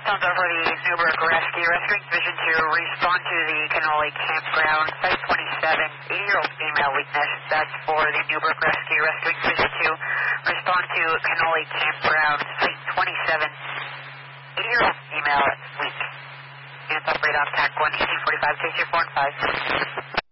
Sounds over the Newburgh Rescue Division to respond to the Cannoli Campground, Site 27, 80-year-old female weakness. That's for the Newburgh Rescue Division to respond to Cannoli Campground, Site 27, 80-year-old female weak. Units operate on TAC 1, 1845, KC 4 and 5.